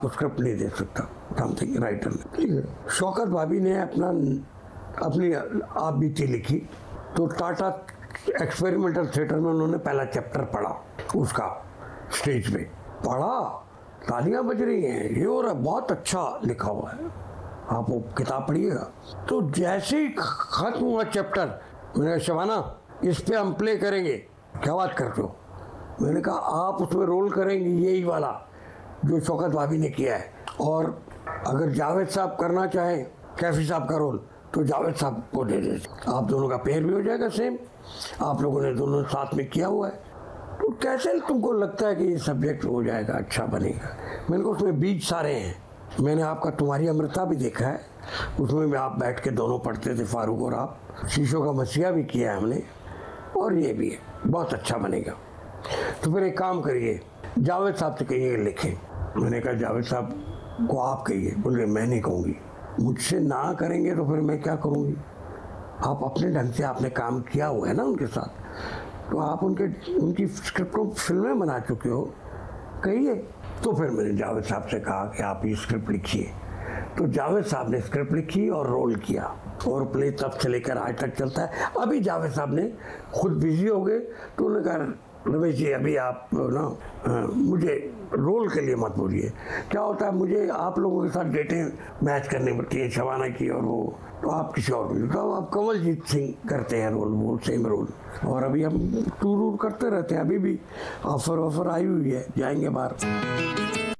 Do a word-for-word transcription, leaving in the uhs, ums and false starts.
Script नहीं दे सकता, something writer ने, ठीक है। शौकत भाभी ने अपना अपनी आप बीती लिखी, तो टाटा एक्सपेरिमेंटल थिएटर में उन्होंने पहला चैप्टर पढ़ा, उसका स्टेज पे पढ़ा, तालियां बज रही हैं, ये हो रहा, बहुत अच्छा लिखा हुआ है, आप वो किताब पढ़िएगा। तो जैसे ही खत्म हुआ चैप्टर, मैंने कहा शबाना इस पे हम प्ले करेंगे, क्या बात करते हो? मैंने कहा आप उसमें रोल करेंगे यही वाला जो शौकत भाभी ने किया है, और अगर जावेद साहब करना चाहें कैफी साहब का रोल तो जावेद साहब को दे देते, आप दोनों का पेयर भी हो जाएगा सेम, आप लोगों ने दोनों साथ में किया हुआ है, तो कैसे तुमको लगता है कि ये सब्जेक्ट हो जाएगा, अच्छा बनेगा? मैंने कहा उसमें बीज सारे हैं, मैंने आपका तुम्हारी अमृता भी देखा है, उसमें भी आप बैठ के दोनों पढ़ते थे, फारूक और आप, शीशों का मसीहा भी किया है हमने, और ये भी है, बहुत अच्छा बनेगा। तो फिर एक काम करिए, जावेद साहब से कहिए लिखें। मैंने कहा जावेद साहब को आप कहिए। बोले मैं नहीं कहूँगी, मुझसे ना करेंगे तो फिर मैं क्या करूँगी? आप अपने ढंग से आपने काम किया हुआ है ना उनके साथ, तो आप उनके उनकी स्क्रिप्ट को फिल्में बना चुके हो, कहिए। तो फिर मैंने जावेद साहब से कहा कि आप ये स्क्रिप्ट लिखिए, तो जावेद साहब ने स्क्रिप्ट लिखी और रोल किया, और प्ले तब से लेकर आज तक चलता है। अभी जावेद साहब ने खुद बिजी हो गए, तो उन्होंने कहा रमेश जी अभी आप ना मुझे रोल के लिए मत बोलिए। क्या होता है, मुझे आप लोगों के साथ डेटें मैच करनी पड़ती है, शबाना की और वो, तो आप किसी और को, तो आप कमलजीत सिंह करते हैं रोल, वो सेम रोल, और अभी हम टूर वूर करते रहते हैं, अभी भी ऑफर ऑफर आई हुई है, जाएंगे बाहर।